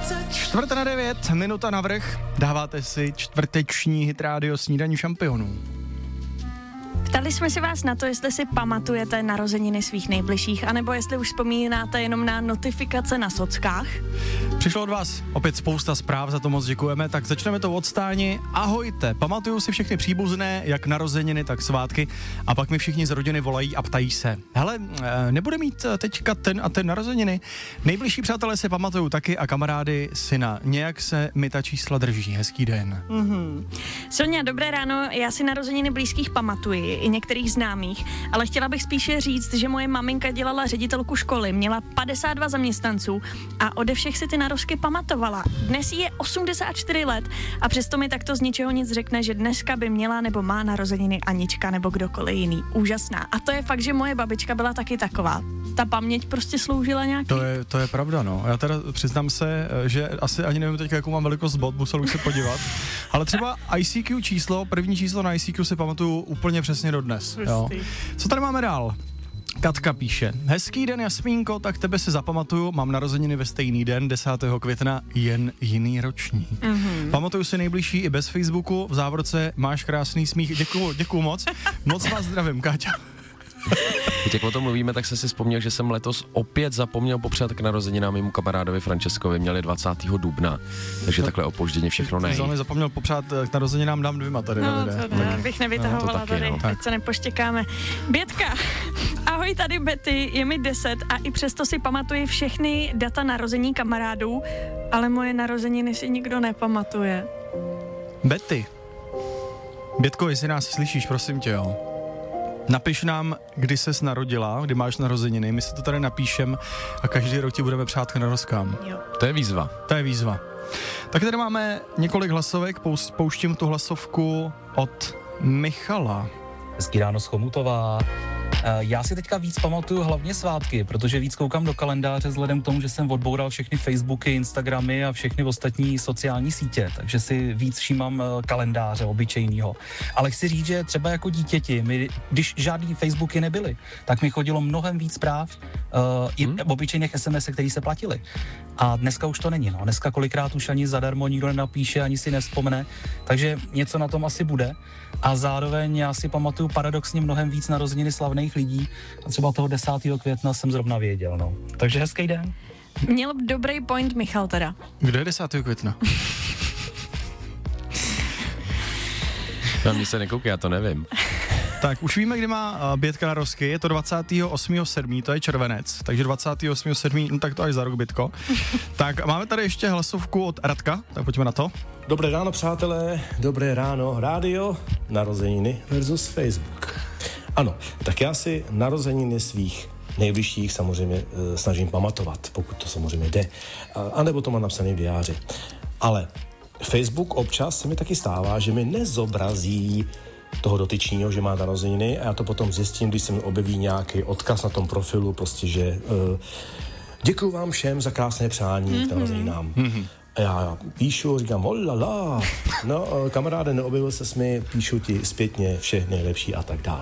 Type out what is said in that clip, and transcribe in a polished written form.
8:45, minuta navrch, dáváte si čtvrteční hit rádio Snídaní šampionů. Ptali jsme si vás na to, jestli si pamatujete narozeniny svých nejbližších, anebo jestli už vzpomínáte jenom na notifikace na sockách. Přišlo od vás opět spousta zpráv, za to moc děkujeme, tak začneme to od Stáni. Ahojte, pamatuju si všechny příbuzné, jak narozeniny, tak svátky, a pak mi všichni z rodiny volají a ptají se. Hele, nebude mít teďka ten a ten narozeniny? Nejbližší přátelé si pamatuju taky a kamarády syna. Nějak se mi ta čísla drží. Hezký den. Sonja, dobré ráno, já si narozeniny blízkých pamatuji, i některých známých, ale chtěla bych spíše říct, že moje maminka dělala ředitelku školy, měla 52 zaměstnanců a ode všech si ty narozky pamatovala. Dnes jí je 84 let a přesto mi takto z ničeho nic řekne, že dneska by měla nebo má narozeniny Anička nebo kdokoliv jiný. Úžasná. A to je fakt, že moje babička byla taky taková. Ta paměť prostě sloužila nějaký. To je pravda, no. Já teda přiznám se, že asi ani nevím teďka, jakou mám velikost bod, musel už se podívat. Ale třeba ICQ číslo, první číslo na ICQ si pamatuju úplně přesně dodnes. Jo. Co tady máme dál? Katka píše, hezký den Jasmínko, tak tebe si zapamatuju, mám narozeniny ve stejný den, 10. května, jen jiný ročník. Pamatuju si nejbližší i bez Facebooku, v závorce máš krásný smích, děkuju moc, moc vás zdravím, Káťa. Teď jak o tom mluvíme, tak jsem si vzpomněl, že jsem letos opět zapomněl popřát k narozeninám mému kamarádovi Franceskovi, měli 20. dubna, takže takhle opožděně všechno nejde. Jsem zapomněl popřát k narozeninám dám dvěma tady. No, to ne, bych nevytahovala taky, tady, no. ať se nepoštěkáme. Bětka, ahoj, tady Betty, je mi 10 a i přesto si pamatuji všechny data narození kamarádů, ale moje narozeniny si nikdo nepamatuje. Betty, Bětko, jestli nás slyšíš, prosím tě, jo. Napiš nám, kdy ses narodila, kdy máš narozeniny, my si to tady napíšem a každý rok ti budeme přát k narozkám. Jo. To je výzva. To je výzva. Tak tady máme několik hlasovek, pouštím tu hlasovku od Michala. Hezký ráno z Chomutová. Já si teďka víc pamatuju hlavně svátky, protože víc koukám do kalendáře vzhledem k tomu, že jsem odboural všechny Facebooky, Instagramy a všechny ostatní sociální sítě, takže si víc všímám kalendáře obyčejného. Ale chci říct, že třeba jako dítěti, když žádný Facebooky nebyly, tak mi chodilo mnohem víc zpráv i obyčejných SMS, které se platily. A dneska už to není, no. Dneska kolikrát už ani zadarmo nikdo nenapíše, ani si nevzpomene, takže něco na tom asi bude. A zároveň já si pamatuju paradoxně mnohem víc narozeniny slavných lidí. A třeba toho 10. května jsem zrovna věděl, no. Takže hezký den. Měl dobrý point Michal teda. Kdo je 10. května? Na mě se nekoukej, já to nevím. Tak, už víme, kdy má Bětka narozky, je to 28.7., to je červenec, takže 28.7., no tak to až za rok, Bětko. Tak máme tady ještě hlasovku od Radka, tak pojďme na to. Dobré ráno, přátelé, dobré ráno, rádio, narozeniny versus Facebook. Ano, tak já si narozeniny svých nejbližších samozřejmě snažím pamatovat, pokud to samozřejmě jde, anebo to mám napsaný v diáři. Ale Facebook občas se mi taky stává, že mi nezobrazí toho dotyčního, že má narozeniny a já to potom zjistím, když se mi objeví nějaký odkaz na tom profilu, prostě, že děkuju vám všem za krásné přání k narozeninám. A já píšu, říkám, olala, no kamaráde, neobjevil ses mi, píšu ti zpětně vše nejlepší a tak dále.